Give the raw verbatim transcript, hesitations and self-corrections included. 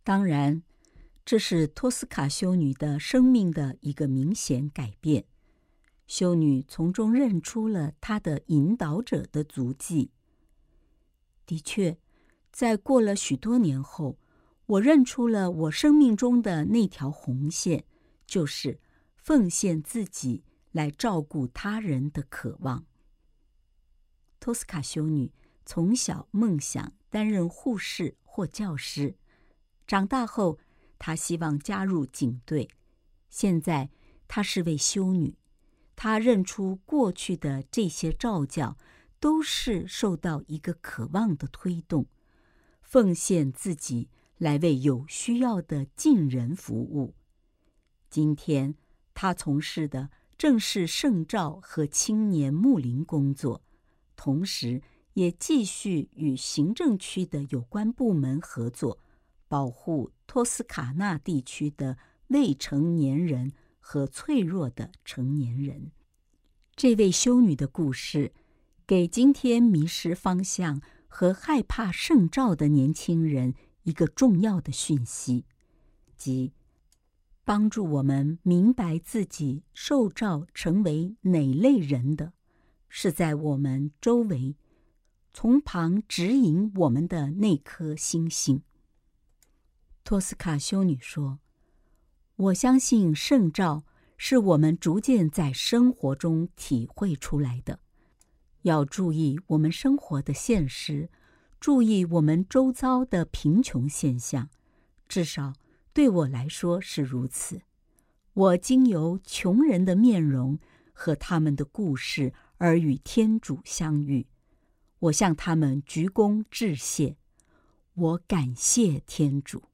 当然，这是托斯卡修女的生命的一个明显改变。修女从中认出了她的引导者的足迹。的确，在过了许多年后，我认出了我生命中的那条红线，就是奉献自己来照顾他人的渴望。托斯卡修女从小梦想担任护士或教师，长大后她希望加入警队，现在她是位修女。她认出过去的这些召教都是受到一个渴望的推动，奉献自己来为有需要的近人服务。今天她从事的正是圣召和青年牧灵工作，同时也继续与行政区的有关部门合作，保护托斯卡纳地区的未成年人和脆弱的成年人。这位修女的故事，给今天迷失方向和害怕圣召的年轻人一个重要的讯息，即帮助我们明白自己受召成为哪类人的，是在我们周围，从旁指引我们的那颗星星。托斯卡修女说，我相信圣召是我们逐渐在生活中体会出来的，要注意我们生活的现实，注意我们周遭的贫穷现象，至少对我来说是如此。我经由穷人的面容和他们的故事而与天主相遇，我向他们鞠躬致谢，我感谢天主。